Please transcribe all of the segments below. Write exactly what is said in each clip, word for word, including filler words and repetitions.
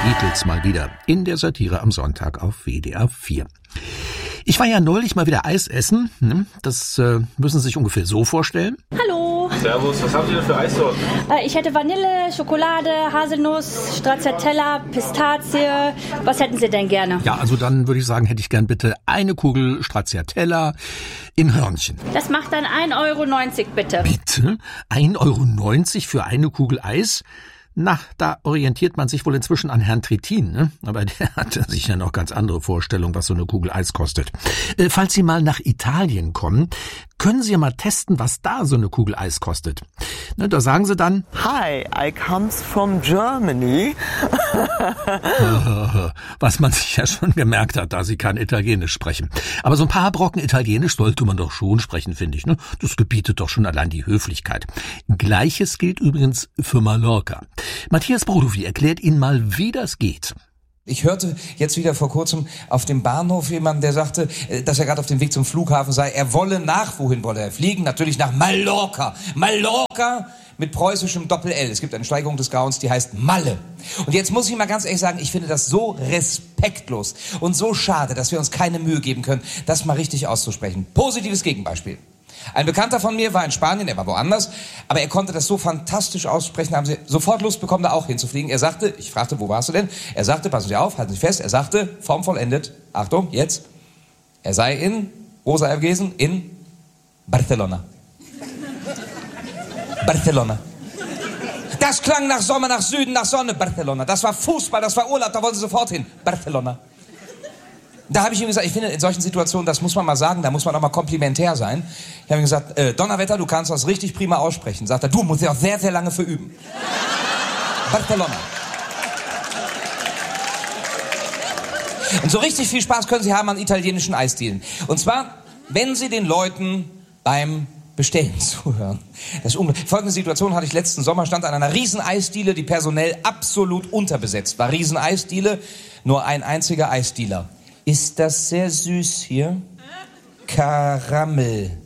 Beatles mal wieder in der Satire am Sonntag auf W D R vier. Ich war ja neulich mal wieder Eis essen. Das äh, müssen Sie sich ungefähr so vorstellen. Hallo. Servus, was haben Sie denn für Eissorten? Äh, ich hätte Vanille, Schokolade, Haselnuss, Stracciatella, Pistazie. Was hätten Sie denn gerne? Ja, also dann würde ich sagen, hätte ich gern bitte eine Kugel Stracciatella in Hörnchen. Das macht dann ein Euro neunzig bitte. Bitte? ein Euro neunzig für eine Kugel Eis? Na, da orientiert man sich wohl inzwischen an Herrn Trittin, ne? Aber der hatte sicher noch ganz andere Vorstellungen, was so eine Kugel Eis kostet. Äh, falls Sie mal nach Italien kommen, können Sie ja mal testen, was da so eine Kugel Eis kostet. Ne, da sagen Sie dann: Hi, I comes from Germany. Was man sich ja schon gemerkt hat, da Sie kein Italienisch sprechen. Aber so ein paar Brocken Italienisch sollte man doch schon sprechen, finde ich. Ne? Das gebietet doch schon allein die Höflichkeit. Gleiches gilt übrigens für Mallorca. Matthias Brodowy erklärt Ihnen mal, wie das geht. Ich hörte jetzt wieder vor kurzem auf dem Bahnhof jemanden, der sagte, dass er gerade auf dem Weg zum Flughafen sei. Er wolle nach, wohin wolle er fliegen? Natürlich nach Mallorca. Mallorca mit preußischem Doppel-L. Es gibt eine Steigerung des Grauens, die heißt Malle. Und jetzt muss ich mal ganz ehrlich sagen, ich finde das so respektlos und so schade, dass wir uns keine Mühe geben können, das mal richtig auszusprechen. Positives Gegenbeispiel. Ein Bekannter von mir war in Spanien, er war woanders, aber er konnte das so fantastisch aussprechen, da haben sie sofort Lust bekommen, da auch hinzufliegen. Er sagte, ich fragte, wo warst du denn? Er sagte, passen Sie auf, halten Sie fest, er sagte, formvollendet, Achtung, jetzt, er sei in, wo sei er gewesen? In Barcelona. Barcelona. Das klang nach Sommer, nach Süden, nach Sonne, Barcelona. Das war Fußball, das war Urlaub, da wollten sie sofort hin, Barcelona. Da habe ich ihm gesagt, ich finde, in solchen Situationen, das muss man mal sagen, da muss man auch mal komplimentär sein. Ich habe ihm gesagt, äh, Donnerwetter, du kannst das richtig prima aussprechen. Sagt er, du musst ja auch sehr, sehr lange für üben. Barcelona. Und so richtig viel Spaß können Sie haben an italienischen Eisdielen. Und zwar, wenn Sie den Leuten beim Bestellen zuhören. Das ist unglaublich. Folgende Situation hatte ich letzten Sommer, stand an einer riesen Eisdiele, die personell absolut unterbesetzt war. Riesen Eisdiele, nur ein einziger Eisdealer. Ist das sehr süß hier? Karamell.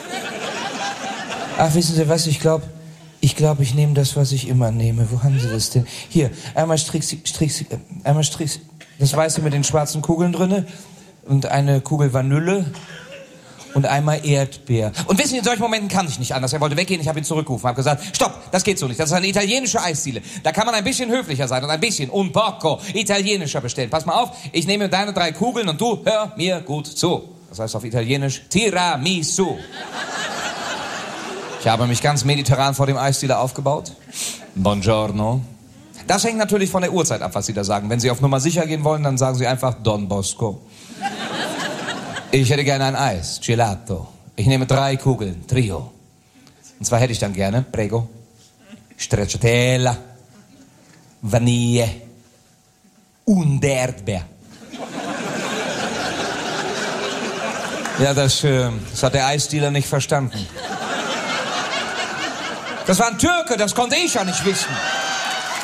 Ach, wissen Sie was, ich glaube, ich glaube, ich nehme das, was ich immer nehme. Wo haben Sie das denn? Hier, einmal Strix, Strix, einmal Strix, das Weiße mit den schwarzen Kugeln drinne und eine Kugel Vanille und einmal Erdbeer. Und wissen Sie, in solchen Momenten kann ich nicht anders. Er wollte weggehen, ich habe ihn zurückgerufen, habe gesagt, stopp, das geht so nicht. Das ist eine italienische Eisdiele. Da kann man ein bisschen höflicher sein und ein bisschen, un poco, italienischer bestellen. Pass mal auf, ich nehme deine drei Kugeln und du hör mir gut zu. Das heißt auf Italienisch Tiramisu. Ich habe mich ganz mediterran vor dem Eisdealer aufgebaut. Buongiorno. Das hängt natürlich von der Uhrzeit ab, was Sie da sagen. Wenn Sie auf Nummer sicher gehen wollen, dann sagen Sie einfach Don Bosco. Ich hätte gerne ein Eis, Gelato. Ich nehme drei Kugeln, Trio. Und zwar hätte ich dann gerne, prego, Stracciatella, Vanille und Erdbeer. Ja, das, äh, das hat der Eisdealer nicht verstanden. Das war ein Türke, das konnte ich ja nicht wissen.